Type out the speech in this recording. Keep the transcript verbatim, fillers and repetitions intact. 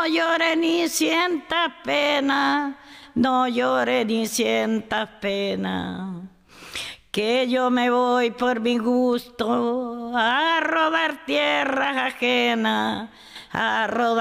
No llores ni sientas pena, no llores ni sientas pena, que yo me voy por mi gusto a rodar tierras ajenas, a rodar